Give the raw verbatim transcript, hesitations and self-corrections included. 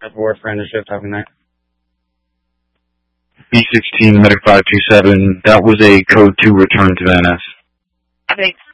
Four friend shift, have a night. B sixteen, Medic five two seven, that was a code two return to Van Ness. Thanks.